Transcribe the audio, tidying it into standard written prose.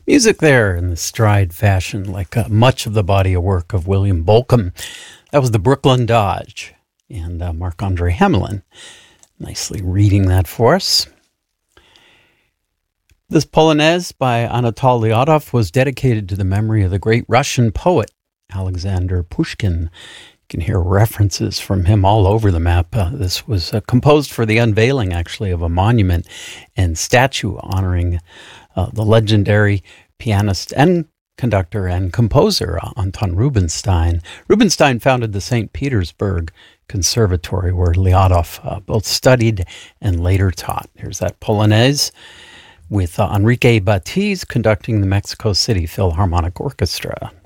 Music there in the stride fashion, like much of the body of work of William Bolcom. That was the Brooklyn Dodge and Marc-Andre Hamelin. Nicely reading that for us. This Polonaise by Anatol Lyodov was dedicated to the memory of the great Russian poet, Alexander Pushkin. You can hear references from him all over the map. This was composed for the unveiling, actually, of a monument and statue honoring the legendary pianist and conductor and composer Anton Rubinstein. Rubinstein founded the St. Petersburg Conservatory, where Lyodov both studied and later taught. Here's that Polonaise with Enrique Batiz conducting the Mexico City Philharmonic Orchestra.